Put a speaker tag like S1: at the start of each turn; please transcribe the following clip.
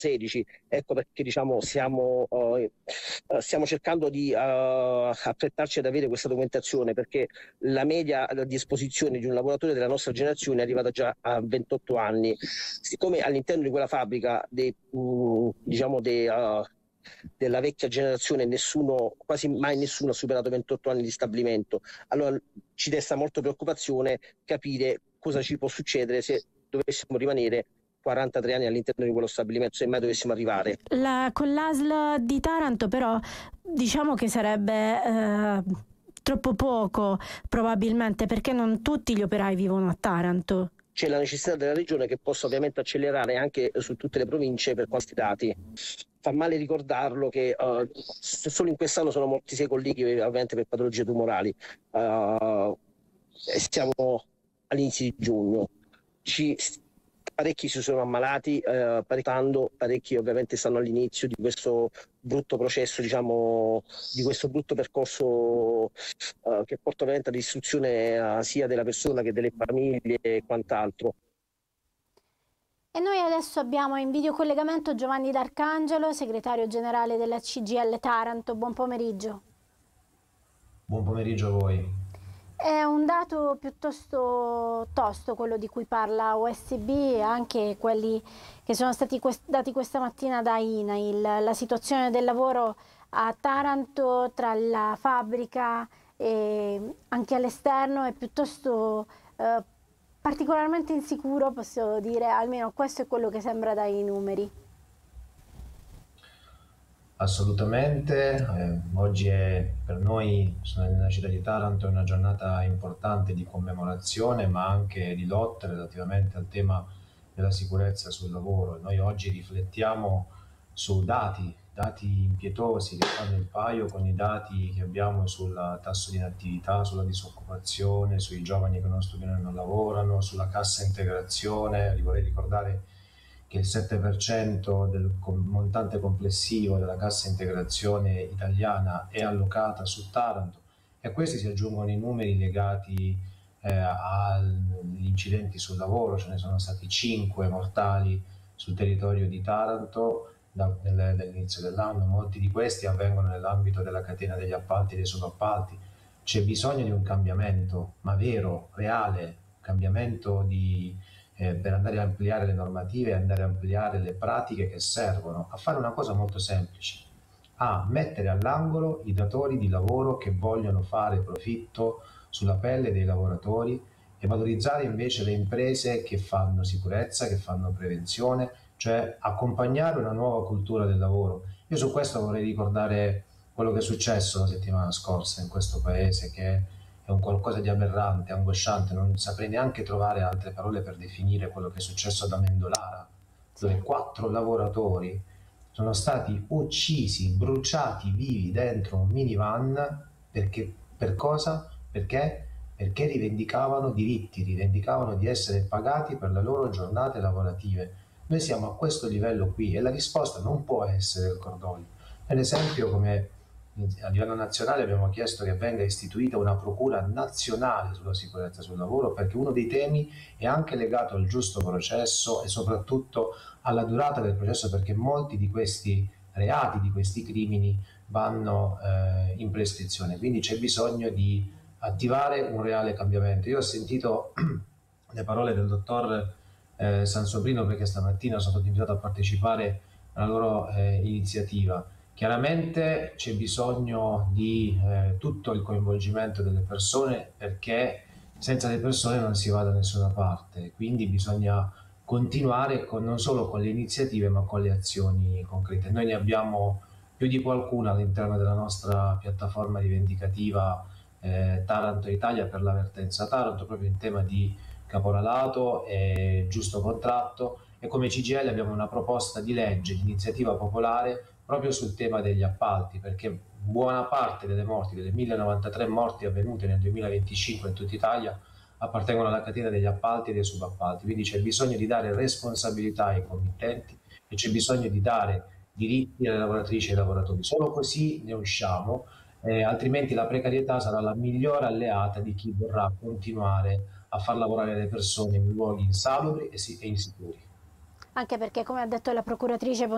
S1: 2016. Ecco perché diciamo stiamo cercando di affrettarci ad avere questa documentazione, perché la media di esposizione di un lavoratore della nostra generazione è arrivata già a 28 anni. Siccome all'interno di quella fabbrica della vecchia generazione quasi mai nessuno ha superato 28 anni di stabilimento, allora ci desta molto preoccupazione capire cosa ci può succedere se dovessimo rimanere 43 anni all'interno di quello stabilimento, se mai dovessimo arrivare.
S2: Con l'ASL di Taranto però diciamo che sarebbe troppo poco probabilmente, perché non tutti gli operai vivono a Taranto.
S1: C'è la necessità della regione che possa ovviamente accelerare anche su tutte le province per questi dati. Fa male ricordarlo che solo in quest'anno sono morti 6 colleghi ovviamente per patologie tumorali. Siamo all'inizio di giugno. Parecchi si sono ammalati, parecchi ovviamente stanno all'inizio di questo brutto processo, diciamo, di questo brutto percorso che porta ovviamente alla distruzione sia della persona che delle famiglie e quant'altro.
S3: E noi adesso abbiamo in videocollegamento Giovanni D'Arcangelo, segretario generale della CGIL Taranto. Buon pomeriggio.
S4: Buon pomeriggio a voi.
S3: È un dato piuttosto tosto quello di cui parla OSB e anche quelli che sono stati dati questa mattina da INAIL. La situazione del lavoro a Taranto, tra la fabbrica e anche all'esterno, è piuttosto particolarmente insicuro, posso dire, almeno questo è quello che sembra dai numeri.
S4: Assolutamente, oggi per noi, nella città di Taranto, è una giornata importante di commemorazione ma anche di lotta relativamente al tema della sicurezza sul lavoro. Noi oggi riflettiamo su dati impietosi che fanno il paio con i dati che abbiamo sul tasso di inattività, sulla disoccupazione, sui giovani che non studiano e non lavorano, sulla cassa integrazione. Vi vorrei ricordare che il 7% del montante complessivo della cassa integrazione italiana è allocata su Taranto, e a questi si aggiungono i numeri legati agli incidenti sul lavoro. Ce ne sono stati 5 mortali sul territorio di Taranto dall'inizio dell'anno. Molti di questi avvengono nell'ambito della catena degli appalti e dei subappalti. C'è bisogno di un cambiamento, ma vero, reale, cambiamento per andare a ampliare le normative, andare a ampliare le pratiche che servono a fare una cosa molto semplice: a mettere all'angolo i datori di lavoro che vogliono fare profitto sulla pelle dei lavoratori e valorizzare invece le imprese che fanno sicurezza, che fanno prevenzione, cioè accompagnare una nuova cultura del lavoro. Io su questo vorrei ricordare quello che è successo la settimana scorsa in questo paese, che è un qualcosa di aberrante, angosciante. Non saprei neanche trovare altre parole per definire quello che è successo ad Amendolara, dove 4 lavoratori sono stati uccisi, bruciati vivi dentro un minivan. Per cosa? Perché rivendicavano diritti, rivendicavano di essere pagati per le loro giornate lavorative. Noi siamo a questo livello qui e la risposta non può essere il cordoglio. Per esempio, come a livello nazionale abbiamo chiesto che venga istituita una procura nazionale sulla sicurezza sul lavoro, perché uno dei temi è anche legato al giusto processo e soprattutto alla durata del processo, perché molti di questi reati, di questi crimini vanno in prescrizione. Quindi c'è bisogno di attivare un reale cambiamento. Io ho sentito le parole del dottor Sansobrino, perché stamattina sono stato invitato a partecipare alla loro iniziativa. Chiaramente c'è bisogno di tutto il coinvolgimento delle persone, perché senza le persone non si va da nessuna parte, quindi bisogna continuare non solo con le iniziative ma con le azioni concrete. Noi ne abbiamo più di qualcuna all'interno della nostra piattaforma rivendicativa Taranto Italia per l'avvertenza Taranto, proprio in tema di caporalato e giusto contratto, e come CGIL abbiamo una proposta di legge di iniziativa popolare proprio sul tema degli appalti, perché buona parte delle morti, delle 1093 morti avvenute nel 2025 in tutta Italia, appartengono alla catena degli appalti e dei subappalti. Quindi c'è bisogno di dare responsabilità ai committenti e c'è bisogno di dare diritti alle lavoratrici e ai lavoratori. Solo così ne usciamo, altrimenti la precarietà sarà la migliore alleata di chi vorrà continuare a far lavorare le persone in luoghi insalubri e insicuri.
S3: Anche perché, come ha detto la procuratrice